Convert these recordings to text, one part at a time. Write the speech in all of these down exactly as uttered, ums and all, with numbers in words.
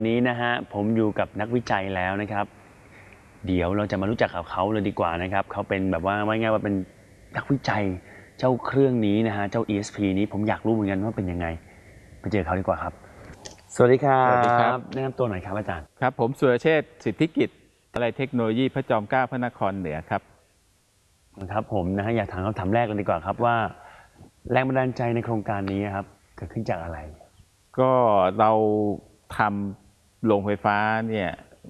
นี้นะฮะผมอยู่กับนักวิจัยแล้วนะครับเดี๋ยวเราจะมารู้จักกับเขาเลยดีกว่านะครับเขาเป็นแบบว่าว่าง่ายว่าเป็นนักวิจัยเจ้าเครื่องนี้นะฮะเจ้า อี เอส พี นี้ผมอยากรู้เหมือนกันว่าเป็นยังไงไปเจอเขาดีกว่าครับสวัสดีครัสวัสดีครับบแนะนำตัวหน่อยครับอาจารย์ครับผมสุรเชษฐ์สิทธิกิจอะไรเทคโนโลยีพระจอมเกล้าพระนครเหนือครับครับผมนะฮะอยากถามคำถามแรกเลยดีกว่าครับว่าแรงบันดาลใจในโครงการนี้ครับเกิดขึ้นจากอะไรก็เราทำโรงไฟฟ้าเนี่ย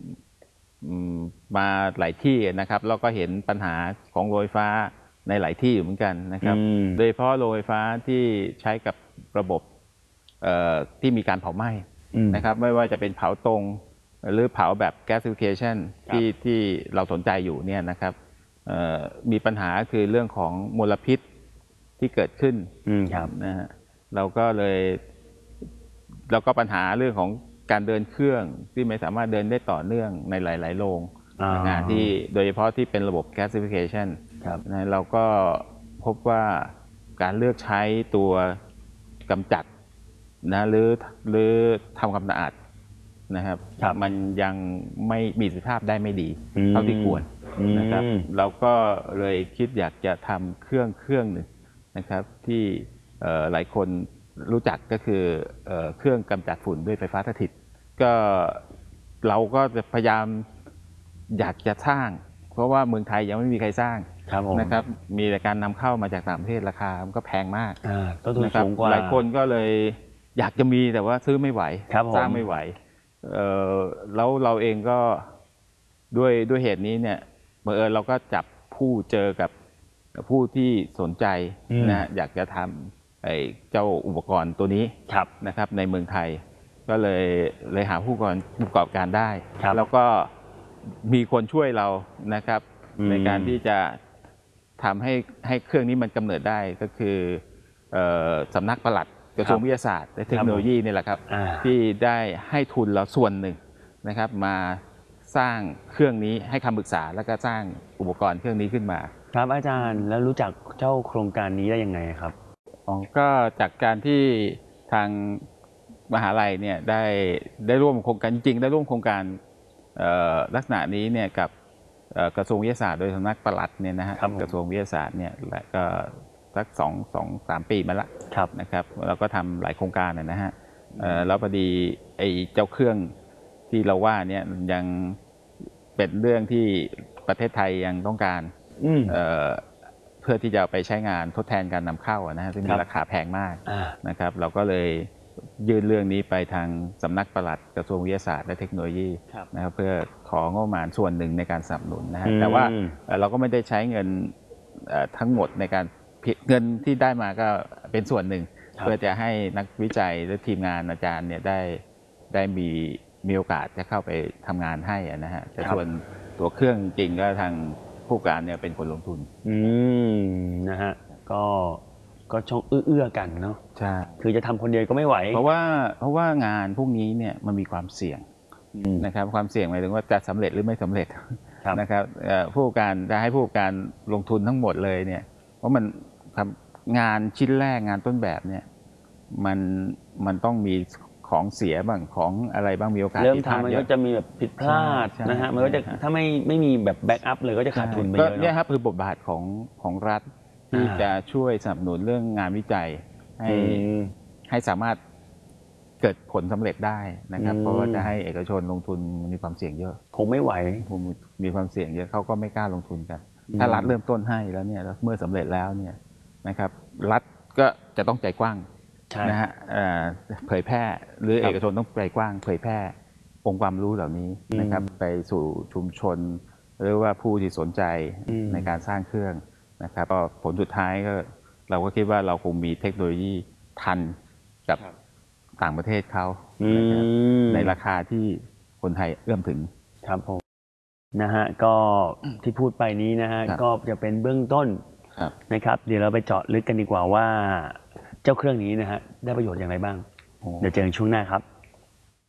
มาหลายที่นะครับแล้วก็เห็นปัญหาของโรงไฟฟ้าในหลายที่อยู่เหมือนกันนะครับโดยเฉพาะโรงไฟฟ้าที่ใช้กับระบบที่มีการเผาไหม้นะครับไม่ว่าจะเป็นเผาตรงหรือเผาแบบ gasification ที่ที่เราสนใจอยู่เนี่ยนะครับมีปัญหาคือเรื่องของมลพิษที่เกิดขึ้นนะฮะเราก็เลยแล้วก็ปัญหาเรื่องของการเดินเครื่องที่ไม่สามารถเดินได้ต่อเนื่องในหลายๆโรงงานที่โดยเฉพาะที่เป็นระบบ gasification นะเราก็พบว่าการเลือกใช้ตัวกำจัดนะหรือหรือทำความสะอาดนะครับมันยังไม่มีประสิทธิภาพได้ไม่ดีเท่าที่ควรนะครับเราก็เลยคิดอยากจะทำเครื่องเครื่องหนึ่งนะครับที่หลายคนรู้จักก็คือเครื่องกำจัดฝุ่นด้วยไฟฟ้าสถิตก็เราก็จะพยายามอยากจะสร้างเพราะว่าเมืองไทยยังไม่มีใครสร้างนะครับมีแต่การนำเข้ามาจากต่างประเทศราคามันก็แพงมากต้นทุนสูงกว่าหลายคนก็เลยอยากจะมีแต่ว่าซื้อไม่ไหวสร้างไม่ไหวแล้วเราเองก็ด้วยด้วยเหตุนี้เนี่ยเมื่อเราก็จับผู้เจอกับผู้ที่สนใจนะอยากจะทำไอ้เจ้าอุปกรณ์ตัวนี้นะครับในเมืองไทยก็เลยเลยหาผู้ประกอบการได้แล้วก็มีคนช่วยเรานะครับในการที่จะทำให้ให้เครื่องนี้มันกำเนิดได้ก็คือสำนักปลัดกระทรวงวิทยาศาสตร์และเทคโนโลยีนี่แหละครับที่ได้ให้ทุนเราส่วนหนึ่งนะครับมาสร้างเครื่องนี้ให้คำปรึกษาแล้วก็สร้างอุปกรณ์เครื่องนี้ขึ้นมาครับอาจารย์แล้วรู้จักเจ้าโครงการนี้ได้ยังไงครับอ๋อก็จากการที่ทางมหาลัยเนี่ยได้ได้ร่วมโครงการจริงๆได้ร่วมโครงการลักษณะนี้เนี่ยกับกระทรวงวิทยาศาสตร์โดยสำนักปลัดเนี่ยนะฮะกระทรวงวิทยาศาสตร์เนี่ยและก็สักสองสองสามปีมาแล้วนะครับเราก็ทำหลายโครงการนะฮะแล้วพอดีไอ้เจ้าเครื่องที่เราว่าเนี่ยยังเป็นเรื่องที่ประเทศไทยยังต้องการเพื่อที่จะไปใช้งานทดแทนการนำเข้านะฮะซึ่งมีราคาแพงมากนะครับเราก็เลยยื่นเรื่องนี้ไปทางสำนักปลัดกระทรวงวิทยาศาสตร์และเทคโนโลยีนะครับเพื่อของบประมาณส่วนหนึ่งในการสนับสนุนนะฮะแต่ว่าเราก็ไม่ได้ใช้เงินทั้งหมดในการเงินที่ได้มาก็เป็นส่วนหนึ่งเพื่อจะให้นักวิจัยและทีมงานอาจารย์เนี่ยได้ได้มีมีโอกาสจะเข้าไปทำงานให้นะฮะแต่ส่วนตัวเครื่องจริงก็ทางผู้การเนี่ยเป็นคนลงทุนอืมนะฮะก็ก็ช่องเอื้อๆกันเนาะใช่คือจะทำคนเดียวก็ไม่ไหวเพราะว่าเพราะว่างานพวกนี้เนี่ยมันมีความเสี่ยงนะครับความเสี่ยงหมายถึงว่าจะสำเร็จหรือไม่สำเร็จนะครับผู้การจะให้ผู้การลงทุนทั้งหมดเลยเนี่ยเพราะมันงานชิ้นแรกงานต้นแบบเนี่ยมันมันต้องมีของเสียบ้างของอะไรบ้างมีโอกาสเริ่มทำมันก็จะมีแบบผิดพลาดนะฮะมันก็จะถ้าไม่ไม่มีแบบแบ็กอัพเลยก็จะขาดทุนไปเยอะเนี่ยครับคือบทบาทของของรัฐที่จะช่วยสนับสนุนเรื่องงานวิจัยให้ให้สามารถเกิดผลสำเร็จได้นะครับเพราะว่าจะให้เอกชนลงทุนมีความเสี่ยงเยอะคงไม่ไหวมีความเสี่ยงเยอะเขาก็ไม่กล้าลงทุนกันถ้ารัฐเริ่มต้นให้แล้วเนี่ยเมื่อสำเร็จแล้วเนี่ยนะครับรัฐก็จะต้องใจกว้างนะฮะเผยแพร่หรือเอกชนต้องใจกว้างเผยแพร่องค์ความรู้เหล่านี้นะครับไปสู่ชุมชนหรือว่าผู้ที่สนใจในการสร้างเครื่องนะครับก็ผลสุดท้ายก็เราก็คิดว่าเราคงมีเทคโนโลยีทันกับต่างประเทศเขาในราคาที่คนไทยเอื้อมถึงครับผมนะฮะก็ที่พูดไปนี้นะฮะก็จะเป็นเบื้องต้นนะครับเดี๋ยวเราไปเจาะลึกกันดีกว่าว่าเจ้าเครื่องนี้นะฮะได้ประโยชน์อย่างไรบ้างเดี๋ยวเจอกันช่วงหน้าครับ